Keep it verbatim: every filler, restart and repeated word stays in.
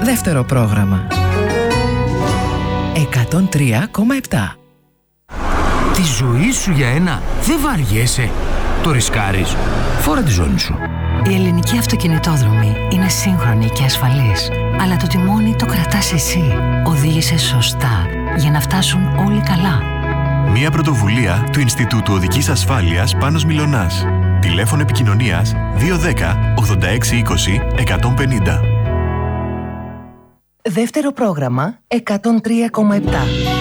Δεύτερο πρόγραμμα. εκατόν τρία κόμμα επτά. Τη ζωή σου για ένα δεν βαριέσαι. Το ρισκάρεις. Φόρα τη ζώνη σου. Η ελληνική αυτοκινητόδρομη είναι σύγχρονη και ασφαλής. Αλλά το τιμόνι το κρατάς εσύ. Οδήγησε σωστά για να φτάσουν όλοι καλά. Μια πρωτοβουλία του Ινστιτούτου Οδικής Ασφάλειας Πάνος Μιλωνάς. Τηλέφωνο επικοινωνίας δύο ένα μηδέν ογδόντα έξι είκοσι εκατόν πενήντα. Δεύτερο πρόγραμμα εκατόν τρία κόμμα επτά.